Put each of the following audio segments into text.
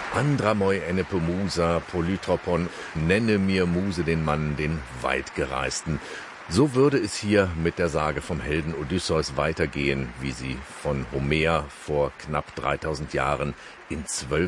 Andramoi Musa Polytropon, nenne mir Muse den Mann, den Weitgereisten. So würde es hier mit der Sage vom Helden Odysseus weitergehen, wie sie von Homer vor knapp 3000 Jahren in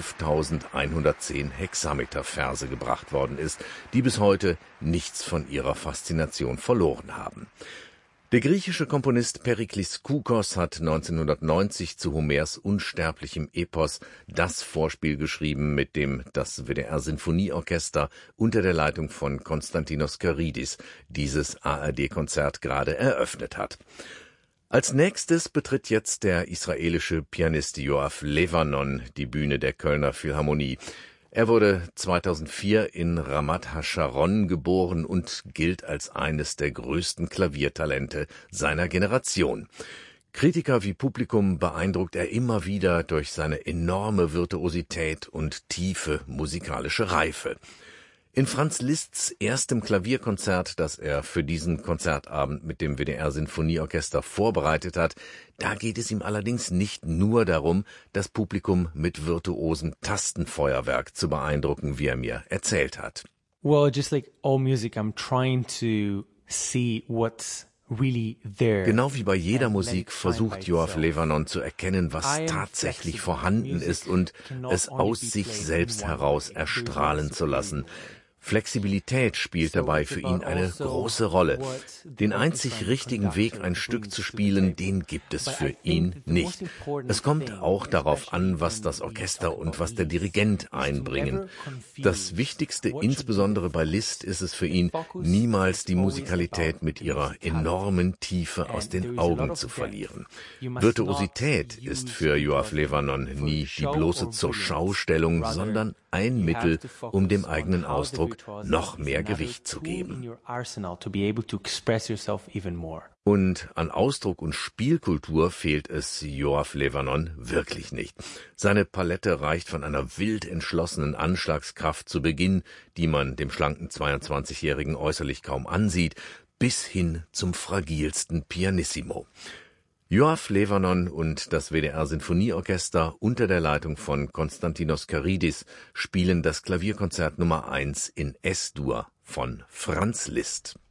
12.110 Hexameterverse gebracht worden ist, die bis heute nichts von ihrer Faszination verloren haben. Der griechische Komponist Periklis Koukos hat 1990 zu Homers unsterblichem Epos das Vorspiel geschrieben, mit dem das WDR-Sinfonieorchester unter der Leitung von Konstantinos Karidis dieses ARD-Konzert gerade eröffnet hat. Als nächstes betritt jetzt der israelische Pianist Yoav Levanon die Bühne der Kölner Philharmonie. Er wurde 2004 in Ramat HaSharon geboren und gilt als eines der größten Klaviertalente seiner Generation. Kritiker wie Publikum beeindruckt er immer wieder durch seine enorme Virtuosität und tiefe musikalische Reife. In Franz Liszts erstem Klavierkonzert, das er für diesen Konzertabend mit dem WDR-Sinfonieorchester vorbereitet hat, da geht es ihm allerdings nicht nur darum, das Publikum mit virtuosem Tastenfeuerwerk zu beeindrucken, wie er mir erzählt hat. Well, just like all music, I'm trying to see what's really there. Genau wie bei jeder Musik versucht Yoav Levanon zu erkennen, was tatsächlich vorhanden ist und es aus sich selbst heraus erstrahlen zu lassen. Flexibilität spielt dabei für ihn eine große Rolle. Den einzig richtigen Weg, ein Stück zu spielen, den gibt es für ihn nicht. Es kommt auch darauf an, was das Orchester und was der Dirigent einbringen. Das Wichtigste, insbesondere bei Liszt, ist es für ihn, niemals die Musikalität mit ihrer enormen Tiefe aus den Augen zu verlieren. Virtuosität ist für Yoav Levanon nie die bloße Zurschaustellung, sondern ein Mittel, um dem eigenen Ausdruck noch mehr Gewicht zu geben. Und an Ausdruck und Spielkultur fehlt es Yoav Levanon wirklich nicht. Seine Palette reicht von einer wild entschlossenen Anschlagskraft zu Beginn, die man dem schlanken 22-Jährigen äußerlich kaum ansieht, bis hin zum fragilsten Pianissimo. Yoav Levanon und das WDR-Sinfonieorchester unter der Leitung von Konstantinos Karidis spielen das Klavierkonzert Nummer 1 in S-Dur von Franz Liszt.